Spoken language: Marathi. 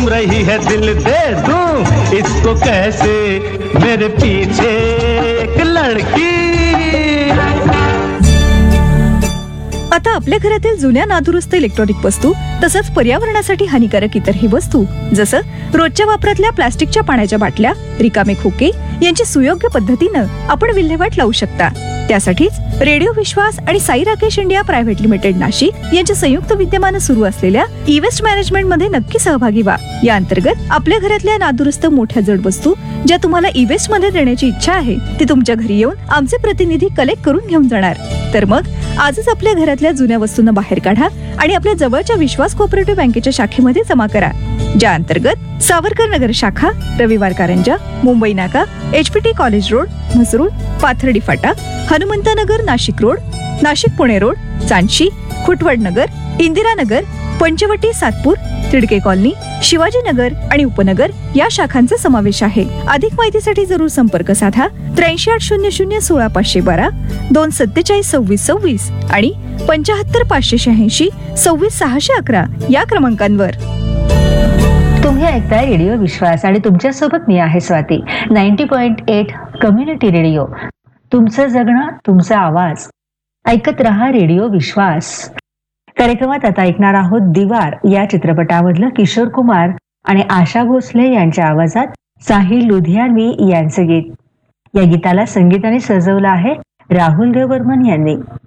रही है दिल दे दूं इसको कैसे मेरे पीछे एक लड़की। आता आपल्या घरातील जुन्या नादुरुस्त इलेक्ट्रॉनिक वस्तू तसंच पर्यावरणासाठी हानिकारक इतरही वस्तू जसं रोजच्या वापरातल्या प्लास्टिकच्या पाण्याच्या बाटल्या, रिकामे खोके यांची सुयोग्य पद्धतीनं आपण विल्हेवाट लावू शकता। त्यासाठीच रेडिओ विश्वास आणि Sai Rakesh India private limited Nashik यांच्या संयुक्त विद्यमानं सुरू असलेल्या ई वेस्ट मॅनेजमेंट मध्ये नक्की सहभागी व्हा। या अंतर्गत आपल्या घरातल्या नादुरुस्त मोठ्या जड वस्तू ज्या तुम्हाला ई वेस्ट मध्ये देण्याची इच्छा आहे ती तुमच्या घरी येऊन आमचे प्रतिनिधी कलेक्ट करून घेऊन जाणार। तर मग आजच आपल्या घरातल्या जुन्या वस्तूंना बाहेर काढा आणि आपल्या जवळच्या विश्वास कोऑपरेटिव्ह बँकेच्या शाखेमध्ये जमा करा, ज्या अंतर्गत सावरकर नगर शाखा, रविवार कारंजा, मुंबई नाका, HPT college road, Mhasrul, Pathardi Phata, Hanumantnagar Nashik road, Nashik Pune road, चांदशी, Khutwad नगर, इंदिरा नगर, पंचवटी सातपूर, तिडके कॉलनी, शिवाजी नगर आणि उपनगर या शाखांचा समावेश आहे। अधिक माहितीसाठी जरूर संपर्क साधा 8380016512, 2472626 आणि 7558862611 या क्रमांकांवर। तुम्ही ऐकताय रेडिओ विश्वास आणि तुमच्यासोबत मी आहे स्वाती। 90.8 कम्युनिटी रेडिओ, तुमचं जगणं तुमचा आवाज। ऐकत रहा रेडिओ विश्वास। कार्यक्रमात आता ऐकणार आहोत दीवार या चित्रपटामधलं किशोर कुमार आणि आशा भोसले यांच्या आवाजात साहिल लुधियानवी यांचं गीत। या गीताला संगीताने सजवलं आहे राहुल देव बर्मन यांनी।